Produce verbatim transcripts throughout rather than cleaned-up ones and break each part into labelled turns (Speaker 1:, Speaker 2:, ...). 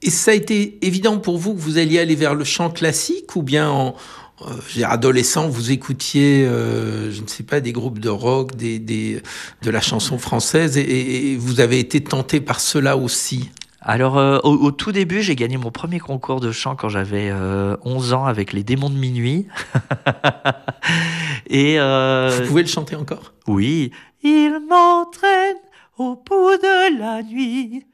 Speaker 1: Et ça a été évident pour vous que vous alliez aller vers le chant classique ou bien en euh, je veux dire, adolescent, vous écoutiez, euh, je ne sais pas, des groupes de rock, des, des, de la chanson française et, et vous avez été tenté par cela aussi?
Speaker 2: Alors, euh, au, au tout début, j'ai gagné mon premier concours de chant quand j'avais euh, onze ans avec les Démons de Minuit. Et
Speaker 1: Vous
Speaker 2: euh,
Speaker 1: pouvez le chanter encore?
Speaker 2: oui, il m'entraîne au bout de la nuit,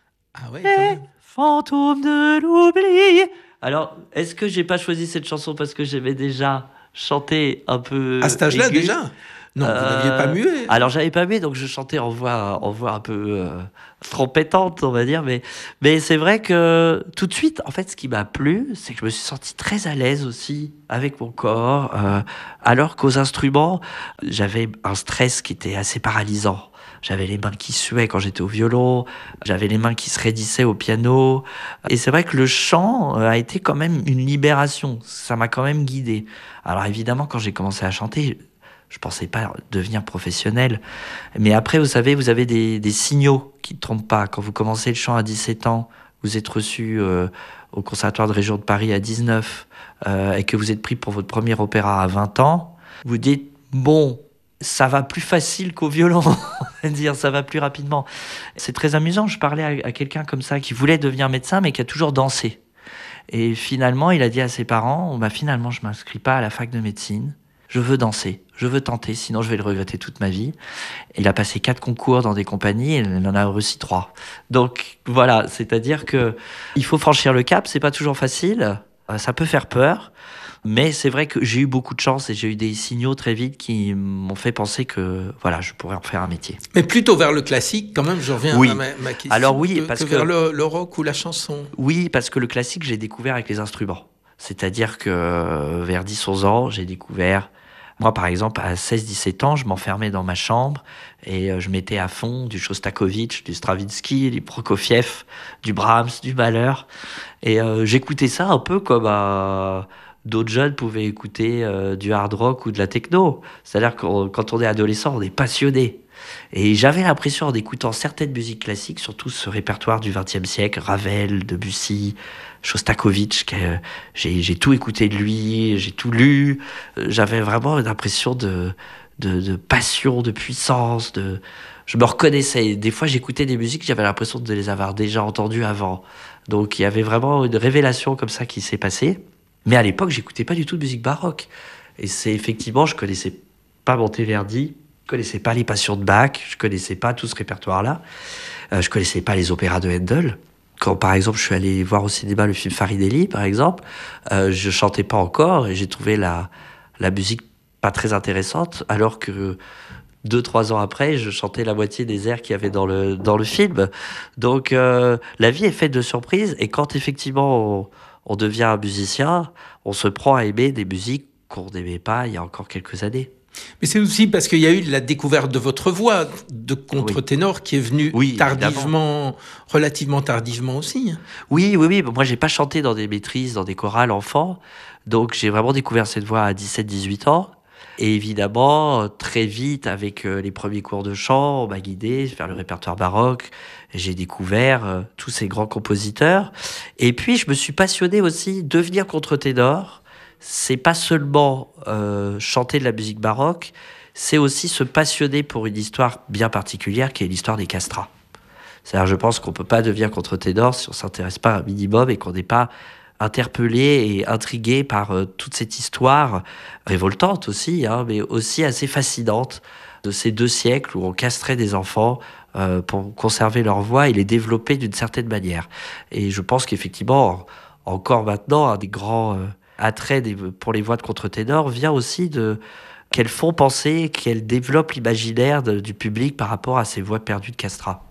Speaker 1: Ah ouais, quand
Speaker 2: les
Speaker 1: même.
Speaker 2: fantômes de l'oubli. Alors, est-ce que j'ai pas choisi cette chanson parce que j'avais déjà chanté un
Speaker 1: À
Speaker 2: peu
Speaker 1: cet âge-là,
Speaker 2: aigu?
Speaker 1: déjà? Non, vous n'aviez pas
Speaker 2: Euh,
Speaker 1: mué.
Speaker 2: alors j'avais pas aimé, donc je chantais en voix, en voix un peu euh, trompetante, on va dire. Mais, mais c'est vrai que tout de suite, en fait, ce qui m'a plu, c'est que je me suis senti très à l'aise aussi avec mon corps, euh, alors qu'aux instruments, j'avais un stress qui était assez paralysant. J'avais les mains qui suaient quand j'étais au violon, j'avais les mains qui se raidissaient au piano. Et c'est vrai que le chant euh, a été quand même une libération. Ça m'a quand même guidé. Alors évidemment, quand j'ai commencé à chanter, je pensais pas devenir professionnel. Mais après, vous savez, vous avez des, des signaux qui ne trompent pas. Quand vous commencez le chant à dix-sept ans, vous êtes reçu euh, au Conservatoire de région de Paris à dix-neuf euh, et que vous êtes pris pour votre premier opéra à vingt ans, vous dites, bon, ça va plus facile qu'au violon, on va dire, ça va plus rapidement. C'est très amusant, je parlais à, à quelqu'un comme ça qui voulait devenir médecin mais qui a toujours dansé. Et finalement, il a dit à ses parents, bah, finalement, je m'inscris pas à la fac de médecine. Je veux danser, je veux tenter, sinon je vais le regretter toute ma vie. Il a passé quatre concours dans des compagnies, et il en a réussi trois. Donc voilà, c'est-à-dire que il faut franchir le cap, c'est pas toujours facile, euh, ça peut faire peur, mais c'est vrai que j'ai eu beaucoup de chance et j'ai eu des signaux très vite qui m'ont fait penser que voilà, je pourrais en faire un métier.
Speaker 1: Mais plutôt vers le classique, quand même, je reviens à
Speaker 2: Oui,
Speaker 1: ma, ma
Speaker 2: alors
Speaker 1: question,
Speaker 2: oui,
Speaker 1: que, que
Speaker 2: parce
Speaker 1: vers
Speaker 2: que
Speaker 1: le, le rock ou la chanson.
Speaker 2: oui, parce que le classique, j'ai découvert avec les instruments. C'est-à-dire que euh, vers dix onze ans, j'ai découvert. Moi, par exemple, à seize dix-sept ans, je m'enfermais dans ma chambre et euh, je mettais à fond du Shostakovich, du Stravinsky, du Prokofiev, du Brahms, du Mahler. Et euh, j'écoutais ça un peu comme euh, d'autres jeunes pouvaient écouter euh, du hard rock ou de la techno. C'est-à-dire que quand on est adolescent, on est passionné. Et j'avais l'impression, en écoutant certaines musiques classiques, surtout ce répertoire du vingtième siècle, Ravel, Debussy, Shostakovich, que euh, j'ai, j'ai tout écouté de lui, j'ai tout lu. Euh, J'avais vraiment une impression de, de, de passion, de puissance, de... Je me reconnaissais. Des fois, j'écoutais des musiques, j'avais l'impression de les avoir déjà entendues avant. Donc, il y avait vraiment une révélation comme ça qui s'est passée. Mais à l'époque, j'écoutais pas du tout de musique baroque. Et c'est effectivement, je connaissais pas Monteverdi, je connaissais pas les Passions de Bach, je connaissais pas tout ce répertoire-là. Euh, je connaissais pas les opéras de Handel. Quand, par exemple, je suis allé voir au cinéma le film Farinelli, par exemple, euh, je chantais pas encore et j'ai trouvé la, la musique pas très intéressante, alors que deux, trois ans après, je chantais la moitié des airs qu'il y avait dans le, dans le film. Donc, euh, la vie est faite de surprises et quand effectivement on, on devient un musicien, on se prend à aimer des musiques qu'on n'aimait pas il y a encore quelques années.
Speaker 1: Mais c'est aussi parce qu'il y a eu la découverte de votre voix de
Speaker 2: Oui,
Speaker 1: contre-ténor qui est venue
Speaker 2: oui, évidemment.
Speaker 1: tardivement, relativement tardivement aussi.
Speaker 2: Oui, oui, oui. Moi, j'ai pas chanté dans des maîtrises, dans des chorales enfants. Donc, j'ai vraiment découvert cette voix à dix-sept dix-huit ans. Et évidemment, euh, très vite, avec euh, les premiers cours de chant, on m'a guidé vers le répertoire baroque. J'ai découvert euh, tous ces grands compositeurs. Et puis, je me suis passionné aussi. Devenir contre-ténor, c'est pas seulement euh, chanter de la musique baroque, c'est aussi se passionner pour une histoire bien particulière qui est l'histoire des castrats. C'est-à-dire, je pense qu'on peut pas devenir contre-ténor si on s'intéresse pas un minimum et qu'on n'est pas interpellé et intrigué par euh, toute cette histoire révoltante aussi, hein, mais aussi assez fascinante de ces deux siècles où on castrait des enfants euh, pour conserver leur voix et les développer d'une certaine manière. Et je pense qu'effectivement, encore maintenant, un des grands euh, attraits des- pour les voix de contre-ténor vient aussi de qu'elles font penser, qu'elles développent l'imaginaire de- du public par rapport à ces voix perdues de castrat.